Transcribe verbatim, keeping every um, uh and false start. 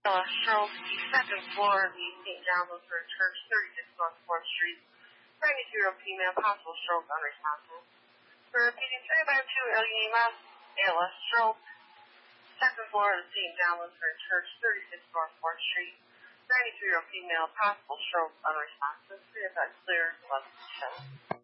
Uh, stroke, the second floor of the Saint John Lutheran Church, thirty-six North fourth Street. ninety-two-year-old female, possible stroke, unresponsive. For repeating, three by two, El Yima, A L S stroke. Second floor of the Saint John Lutheran Church, thirty-six North fourth Street. ninety-two-year-old female, possible stroke, unresponsive. Three of that clear, eleven percent.